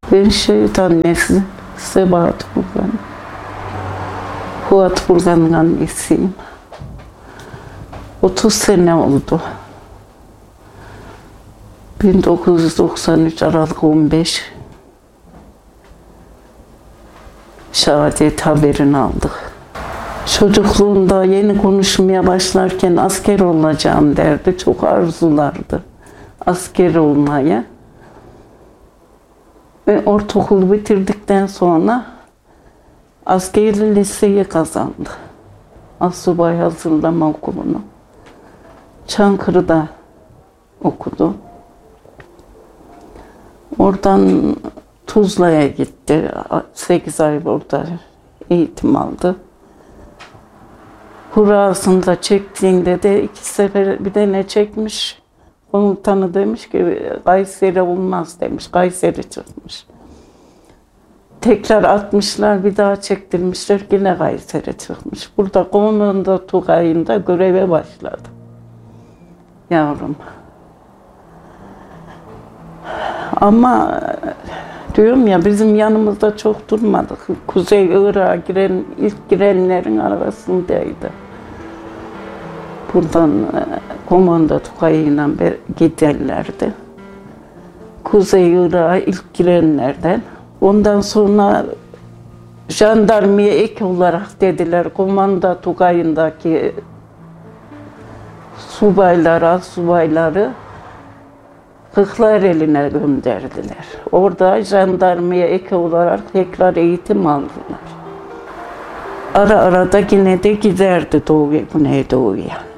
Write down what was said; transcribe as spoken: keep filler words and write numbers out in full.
Ben şehit annesi Sebahat Burgan. Fuat Burgan'ın annesiyim. otuz sene oldu. bin dokuz yüz doksan üç Aralık on beş şehadet haberini aldık. Çocukluğunda yeni konuşmaya başlarken asker olacağım derdi. Çok arzulardı asker olmaya. Ve ortaokulu bitirdikten sonra askeri liseyi kazandı. Asubay Hazırlama Okulu'nu. Çankırı'da okudu. Oradan Tuzla'ya gitti. sekiz ay orada eğitim aldı. Hurasında çektiğinde de iki sefer bir de ne çekmiş. Komutanı demiş ki Kayseri olmaz demiş. Kayseri çıkmış. Tekrar atmışlar, bir daha çektirmişler, yine Kayseri çıkmış. Burada Komanda Tugayı'nda göreve başladı. Yavrum. Ama diyorum ya, bizim yanımızda çok durmadık. Kuzey Irak'a giren, ilk girenlerin arasındaydı. Buradan Komanda Tugayı'yla giderlerdi. Kuzey Irak'a ilk girenlerden. Ondan sonra jandarmaya ek olarak dediler, Komanda Tugayı'ndaki subaylara, subayları Kırklareli'ne gönderdiler. Orada jandarmaya ek olarak tekrar eğitim aldılar. Ara ara da yine de giderdi Doğu'ya, Güneydoğu'ya.